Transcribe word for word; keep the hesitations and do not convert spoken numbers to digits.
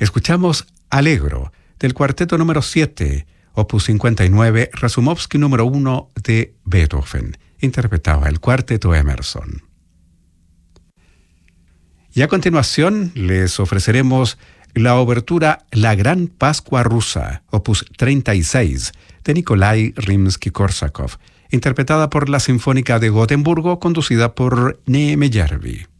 Escuchamos Allegro, del cuarteto número siete, opus cincuenta y nueve, Rasumowski número uno de Beethoven. Interpretaba el cuarteto Emerson. Y a continuación les ofreceremos la obertura La Gran Pascua Rusa, opus treinta y seis, de Nikolai Rimsky-Korsakov, interpretada por la Sinfónica de Gotemburgo, conducida por Neeme Järvi.